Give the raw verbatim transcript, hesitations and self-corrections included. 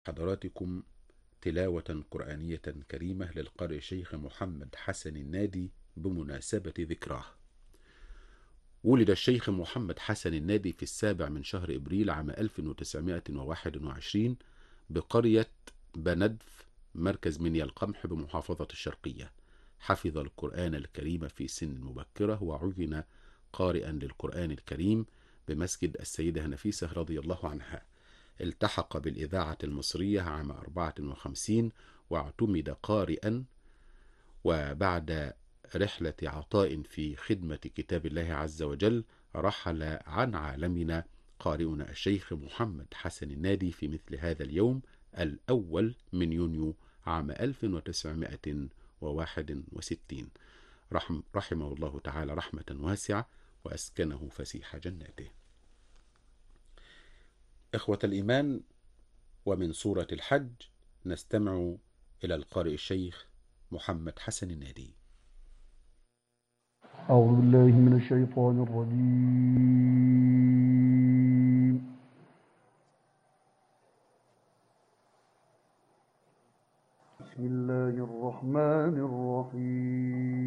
حضراتكم تلاوة قرآنية كريمة للقارئ الشيخ محمد حسن النادي بمناسبة ذكراه. ولد الشيخ محمد حسن النادي في السابع من شهر إبريل عام ألف وتسعمائة وواحد وعشرين بقرية بندف مركز منيا القمح بمحافظة الشرقية. حفظ القرآن الكريم في سن مبكرة وعين قارئا للقرآن الكريم بمسجد السيدة نفيسة رضي الله عنها. التحق بالإذاعة المصرية عام أربعة وخمسين واعتمد قارئا، وبعد رحلة عطاء في خدمة كتاب الله عز وجل رحل عن عالمنا قارئنا الشيخ محمد حسن النادي في مثل هذا اليوم الأول من يونيو عام ألف وتسعمائة وواحد وستين. رحم رحمه الله تعالى رحمة واسعة وأسكنه فسيح جناته. إخوة الإيمان، ومن سورة الحج نستمع إلى القارئ الشيخ محمد حسن النادي. أعوذ بالله من الشيطان الرجيم. بسم الله الرحمن الرحيم.